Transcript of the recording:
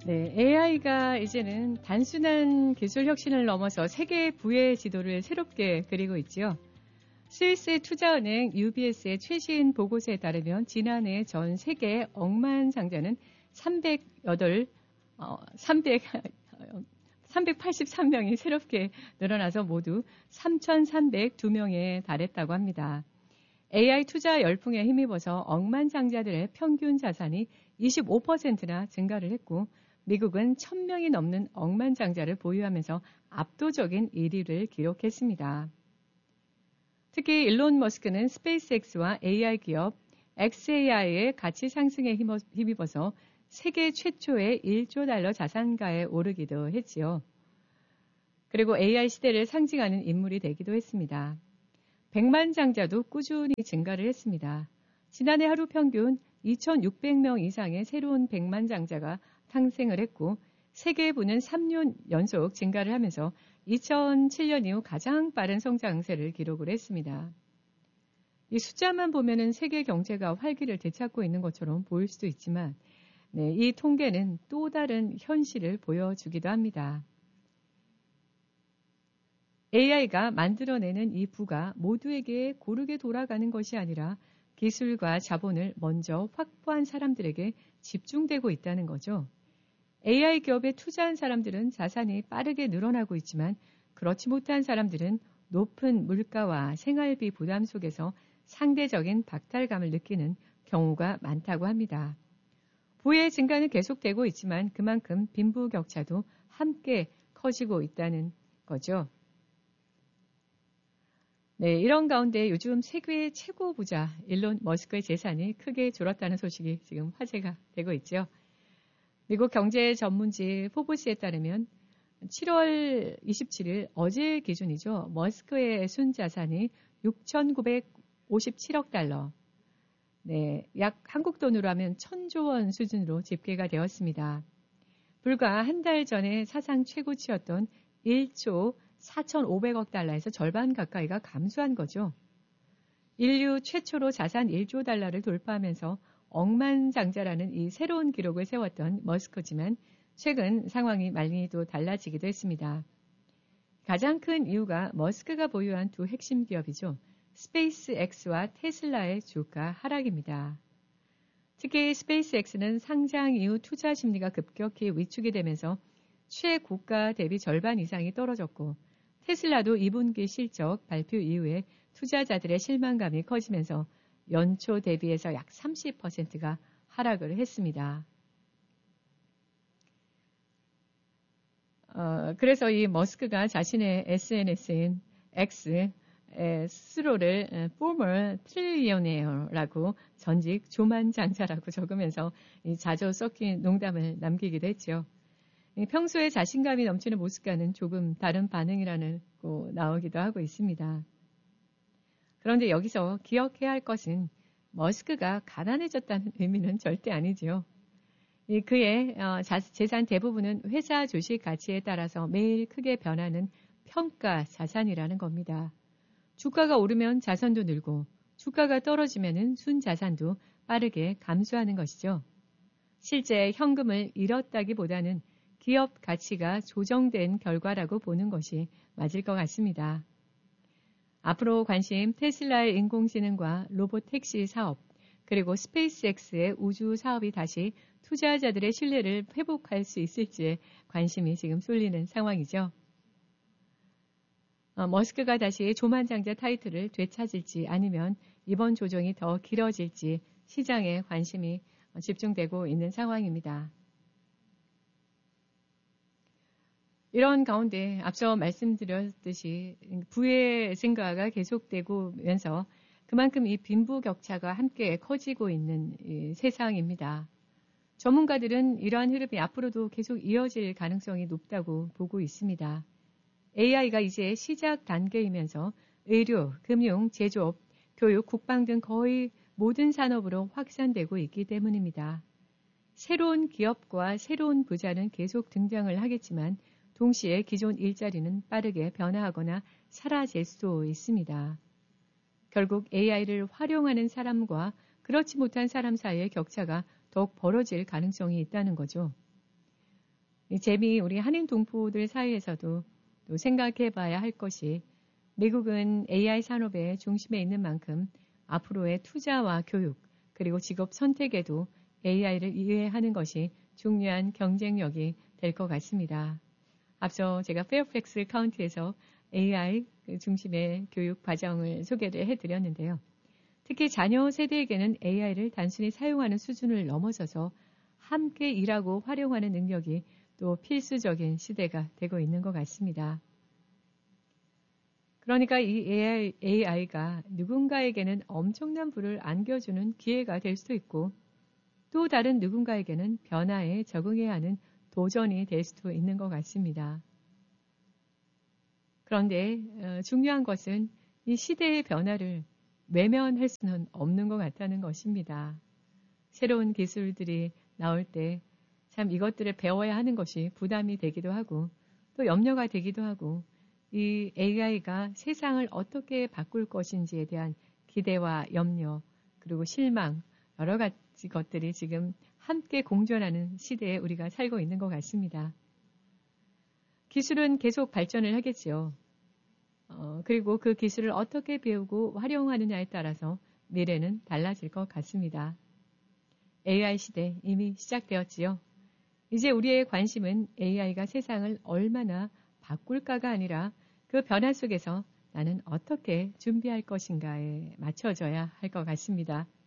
네, AI가 이제는 단순한 기술 혁신을 넘어서 세계 부의 지도를 새롭게 그리고 있지요. 스위스 투자은행 UBS의 최신 보고서에 따르면 지난해 전 세계 억만장자는 383명이 새롭게 늘어나서 모두 3,302명에 달했다고 합니다. AI 투자 열풍에 힘입어서 억만장자들의 평균 자산이 25%나 증가를 했고 미국은 1,000명이 넘는 억만장자를 보유하면서 압도적인 1위를 기록했습니다. 특히 일론 머스크는 스페이스X와 AI 기업 XAI의 가치 상승에 힘입어서 세계 최초의 1조 달러 자산가에 오르기도 했지요. 그리고 AI 시대를 상징하는 인물이 되기도 했습니다. 백만장자도 꾸준히 증가를 했습니다. 지난해 하루 평균 2,600명 이상의 새로운 백만장자가 탄생을 했고 세계부는 3년 연속 증가를 하면서 2007년 이후 가장 빠른 성장세를 기록을 했습니다. 이 숫자만 보면은 세계 경제가 활기를 되찾고 있는 것처럼 보일 수도 있지만 이 통계는 또 다른 현실을 보여주기도 합니다. AI가 만들어내는 이 부가 모두에게 고르게 돌아가는 것이 아니라 기술과 자본을 먼저 확보한 사람들에게 집중되고 있다는 거죠. AI 기업에 투자한 사람들은 자산이 빠르게 늘어나고 있지만 그렇지 못한 사람들은 높은 물가와 생활비 부담 속에서 상대적인 박탈감을 느끼는 경우가 많다고 합니다. 부의 증가는 계속되고 있지만 그만큼 빈부격차도 함께 커지고 있다는 거죠. 네, 이런 가운데 요즘 세계 최고 부자 일론 머스크의 재산이 크게 줄었다는 소식이 지금 화제가 되고 있죠. 미국 경제 전문지 포브스에 따르면 7월 27일 어제 기준이죠. 머스크의 순자산이 6,957억 달러, 네, 약 한국 돈으로 하면 1,000조 원 수준으로 집계가 되었습니다. 불과 한 달 전에 사상 최고치였던 1조 4,500억 달러에서 절반 가까이가 감소한 거죠. 인류 최초로 자산 1조 달러를 돌파하면서 억만장자라는 이 새로운 기록을 세웠던 머스크지만 최근 상황이 많이 또 달라지기도 했습니다. 가장 큰 이유가 머스크가 보유한 두 핵심 기업이죠. 스페이스X와 테슬라의 주가 하락입니다. 특히 스페이스X는 상장 이후 투자 심리가 급격히 위축이 되면서 최고가 대비 절반 이상이 떨어졌고 테슬라도 2분기 실적 발표 이후에 투자자들의 실망감이 커지면서 연초 대비해서 약 30%가 하락을 했습니다. 그래서 이 머스크가 자신의 SNS인 X에 스스로를 former trillionaire라고 전직 조만장자라고 적으면서 이 자주 섞인 농담을 남기기도 했죠. 평소에 자신감이 넘치는 모습과는 조금 다른 반응이라고 나오기도 하고 있습니다. 그런데 여기서 기억해야 할 것은 머스크가 가난해졌다는 의미는 절대 아니지요. 그의 재산 대부분은 회사 주식 가치에 따라서 매일 크게 변하는 평가 자산이라는 겁니다. 주가가 오르면 자산도 늘고 주가가 떨어지면 순자산도 빠르게 감소하는 것이죠. 실제 현금을 잃었다기보다는 기업 가치가 조정된 결과라고 보는 것이 맞을 것 같습니다. 앞으로 관심 테슬라의 인공지능과 로봇 택시 사업, 그리고 스페이스X의 우주 사업이 다시 투자자들의 신뢰를 회복할 수 있을지에 관심이 지금 쏠리는 상황이죠. 머스크가 다시 조만장자 타이틀을 되찾을지 아니면 이번 조정이 더 길어질지 시장에 관심이 집중되고 있는 상황입니다. 이런 가운데 앞서 말씀드렸듯이 부의 증가가 계속되면서 그만큼 이 빈부격차가 함께 커지고 있는 세상입니다. 전문가들은 이러한 흐름이 앞으로도 계속 이어질 가능성이 높다고 보고 있습니다. AI가 이제 시작 단계이면서 의료, 금융, 제조업, 교육, 국방 등 거의 모든 산업으로 확산되고 있기 때문입니다. 새로운 기업과 새로운 부자는 계속 등장을 하겠지만 동시에 기존 일자리는 빠르게 변화하거나 사라질 수도 있습니다. 결국 AI를 활용하는 사람과 그렇지 못한 사람 사이의 격차가 더욱 벌어질 가능성이 있다는 거죠. 재미 우리 한인 동포들 사이에서도 또 생각해 봐야 할 것이 미국은 AI 산업의 중심에 있는 만큼 앞으로의 투자와 교육 그리고 직업 선택에도 AI를 이해하는 것이 중요한 경쟁력이 될 것 같습니다. 앞서 제가 페어팩스 카운티에서 AI 중심의 교육 과정을 소개를 해드렸는데요. 특히 자녀 세대에게는 AI를 단순히 사용하는 수준을 넘어서서 함께 일하고 활용하는 능력이 또 필수적인 시대가 되고 있는 것 같습니다. 그러니까 이 AI가 누군가에게는 엄청난 부를 안겨주는 기회가 될 수도 있고 또 다른 누군가에게는 변화에 적응해야 하는 도전이 될 수도 있는 것 같습니다. 그런데 중요한 것은 이 시대의 변화를 외면할 수는 없는 것 같다는 것입니다. 새로운 기술들이 나올 때 참 이것들을 배워야 하는 것이 부담이 되기도 하고 또 염려가 되기도 하고 이 AI가 세상을 어떻게 바꿀 것인지에 대한 기대와 염려 그리고 실망 여러 가지 것들이 지금 함께 공존하는 시대에 우리가 살고 있는 것 같습니다. 기술은 계속 발전을 하겠지요. 그리고 그 기술을 어떻게 배우고 활용하느냐에 따라서 미래는 달라질 것 같습니다. AI 시대 이미 시작되었지요. 이제 우리의 관심은 AI가 세상을 얼마나 바꿀까가 아니라 그 변화 속에서 나는 어떻게 준비할 것인가에 맞춰져야 할 것 같습니다.